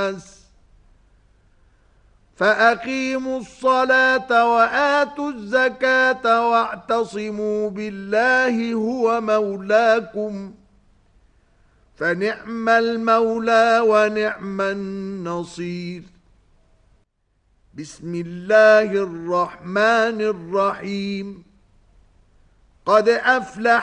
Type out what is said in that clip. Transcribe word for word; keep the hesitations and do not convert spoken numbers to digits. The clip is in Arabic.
الناس فأقيموا الصلاة وآتوا الزكاة واعتصموا بالله هو مولاكم فنعم المولى ونعم النصير. بسم الله الرحمن الرحيم. قد أفلح